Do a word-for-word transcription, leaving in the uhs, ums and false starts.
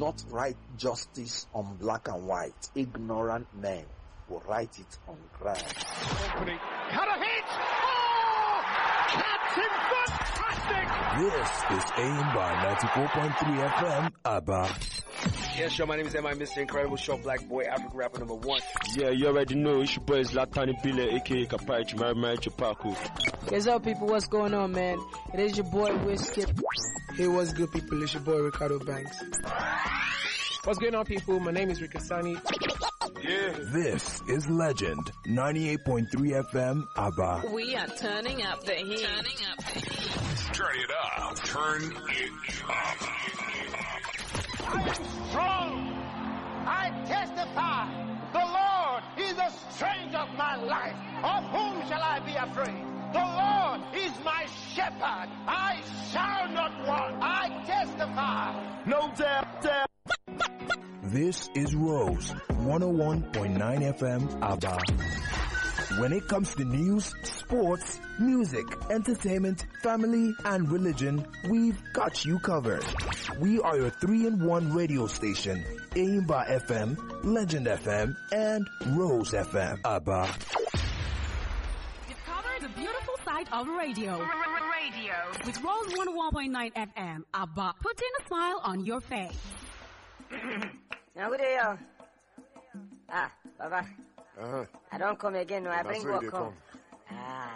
not write justice on black and white. Ignorant men will write it on ground. Company. Cut a hit! Oh! Captain fantastic! This is A M by ninety-four point three F M, Abba. Yeah, sure, my name is M I Mister Incredible Show, Black Boy, African rapper number one. Yeah, you already know, it's your boy Zlatan Ibile, aka Kapachi, Mary Mary Chupaku. What's up, people? What's going on, man? It is your boy, Whiskey. Hey, what's good, people? It's your boy, Ricardo Banks. What's going on, people? My name is Rikasani. Yeah. This is Legend, ninety-eight point three F M, Abba. We are turning up the heat. Turning up the heat. Turn it up. Turn it up. I am strong. I testify. The Lord is the strength of my life. Of whom shall I be afraid? The Lord is my shepherd. I shall not want. I testify. No doubt, doubt. This is Rose, one oh one point nine F M, Abba. When it comes to news, sports, music, entertainment, family, and religion, we've got you covered. We are your three in one radio station, Aimba F M, Legend F M, and Rose F M, Abba. Discover the beautiful side of radio. Radio. With Rose one oh one point nine F M, Abba, putting a smile on your face. Now, good day, yo. Ah, Baba. Uh-huh. I don't come again, no. I That's bring where work they come. come. Ah.